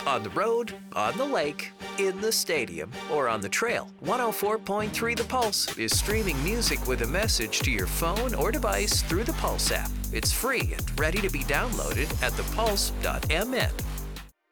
On the road, on the lake, in the stadium, or on the trail, 104.3 The Pulse is streaming music with a message to your phone or device through the Pulse app. It's free and ready to be downloaded at thepulse.mn.